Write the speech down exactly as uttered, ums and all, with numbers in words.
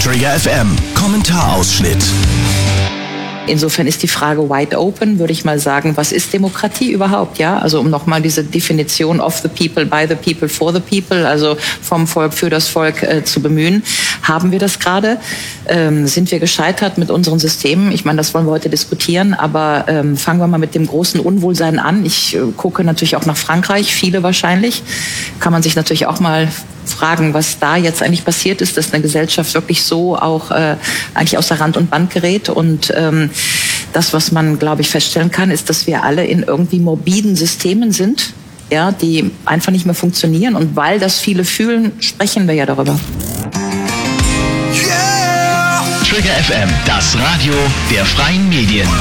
Trigger F M, Kommentarausschnitt. Insofern ist die Frage wide open, würde ich mal sagen, was ist Demokratie überhaupt? Ja, also um nochmal diese Definition of the people, by the people, for the people, also vom Volk, für das Volk äh, zu bemühen. Haben wir das gerade? Ähm, sind wir gescheitert mit unseren Systemen? Ich meine, das wollen wir heute diskutieren, aber ähm, fangen wir mal mit dem großen Unwohlsein an. Ich äh, gucke natürlich auch nach Frankreich, viele wahrscheinlich. Kann man sich natürlich auch mal fragen, was da jetzt eigentlich passiert ist, dass eine Gesellschaft wirklich so auch äh, eigentlich außer Rand und Band gerät. Und ähm, das, was man, glaube ich, feststellen kann, ist, dass wir alle in irgendwie morbiden Systemen sind, ja, die einfach nicht mehr funktionieren. Und weil das viele fühlen, sprechen wir ja darüber. Yeah! Trigger F M, das Radio der freien Medien.